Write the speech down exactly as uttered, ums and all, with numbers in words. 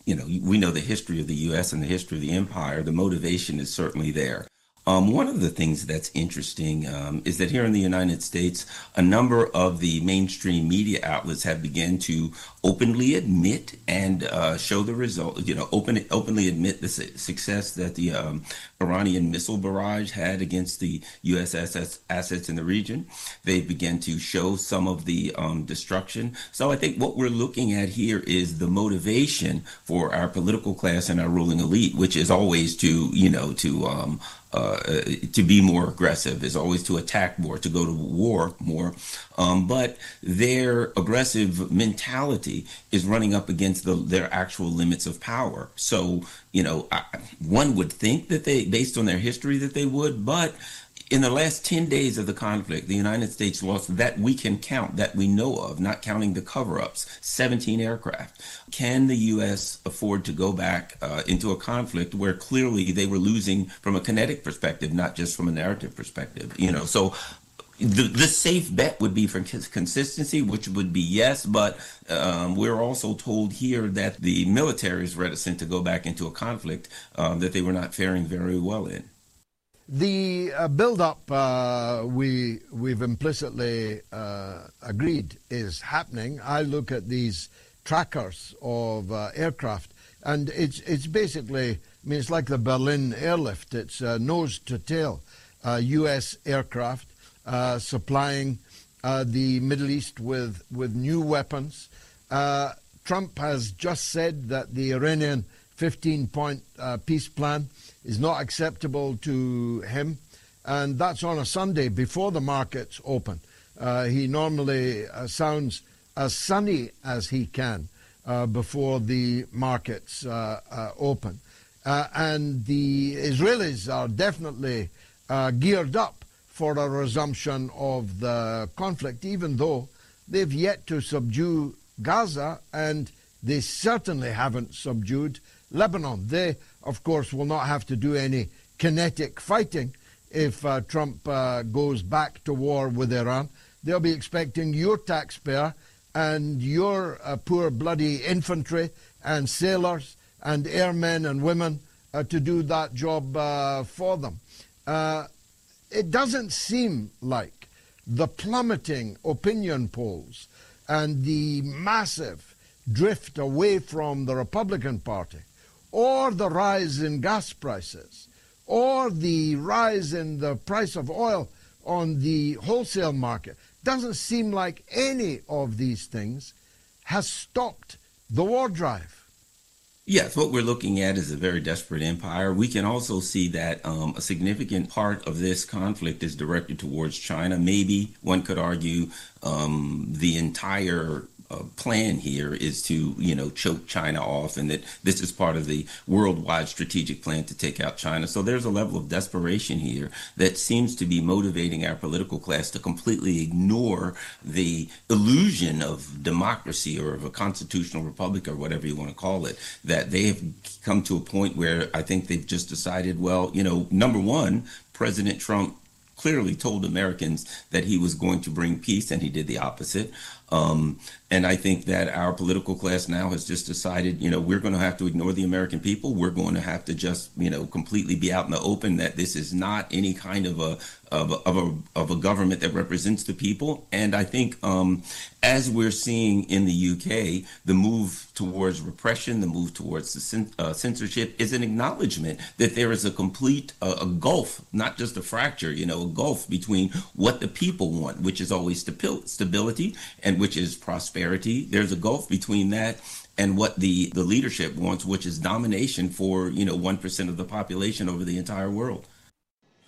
you know, we know the history of the U S and the history of the empire. The motivation is certainly there. Um, one of the things that's interesting um, is that here in the United States, a number of the mainstream media outlets have begun to openly admit and uh, show the result, you know, open, openly admit the su- success that the um, Iranian missile barrage had against the U S assets, assets in the region. They began to show some of the um, destruction. So I think what we're looking at here is the motivation for our political class and our ruling elite, which is always to, you know, to um, Uh, to be more aggressive, is always to attack more, to go to war more. Um, but their aggressive mentality is running up against the, their actual limits of power. So, you know, I, one would think that they, based on their history, that they would, but in the last ten days of the conflict, the United States lost, that we can count, that we know of, not counting the cover-ups, seventeen aircraft. Can the U S afford to go back uh, into a conflict where clearly they were losing from a kinetic perspective, not just from a narrative perspective? You know, so the, the safe bet would be for consistency, which would be yes, but um, we're also told here that the military is reticent to go back into a conflict um, that they were not faring very well in. The uh, build-up uh, we, we've implicitly uh, agreed is happening. I look at these trackers of uh, aircraft, and it's it's basically, I mean, it's like the Berlin airlift. It's uh, nose to tail uh, U S aircraft uh, supplying uh, the Middle East with, with new weapons. Uh, Trump has just said that the Iranian fifteen-point uh, peace plan is not acceptable to him, and that's on a Sunday before the markets open. Uh, he normally uh, sounds as sunny as he can uh, before the markets uh, uh, open. Uh, and the Israelis are definitely uh, geared up for a resumption of the conflict, even though they've yet to subdue Gaza, and they certainly haven't subdued Lebanon. They, of course, will not have to do any kinetic fighting if uh, Trump uh, goes back to war with Iran. They'll be expecting your taxpayer and your uh, poor bloody infantry and sailors and airmen and women uh, to do that job uh, for them. Uh, it doesn't seem like the plummeting opinion polls and the massive drift away from the Republican Party, or the rise in gas prices, or the rise in the price of oil on the wholesale market. Doesn't seem like any of these things has stopped the war drive. Yes, what we're looking at is a very desperate empire. We can also see that um, a significant part of this conflict is directed towards China. Maybe one could argue um, the entire Uh, plan here is to, you know, choke China off, and that this is part of the worldwide strategic plan to take out China. So there's a level of desperation here that seems to be motivating our political class to completely ignore the illusion of democracy or of a constitutional republic or whatever you want to call it, that they have come to a point where I think they've just decided, well, you know, number one, President Trump clearly told Americans that he was going to bring peace, and he did the opposite. Um, and I think that our political class now has just decided, you know, we're going to have to ignore the American people. We're going to have to just, you know, completely be out in the open, that this is not any kind of a of a, of a, of a government that represents the people. And I think um, as we're seeing in the U K, the move towards repression, the move towards the cen- uh, censorship is an acknowledgement that there is a complete uh, a gulf, not just a fracture, you know, a gulf between what the people want, which is always stabil- stability, and which is prosperity. There's a gulf between that and what the, the leadership wants, which is domination for, you know, one percent of the population over the entire world.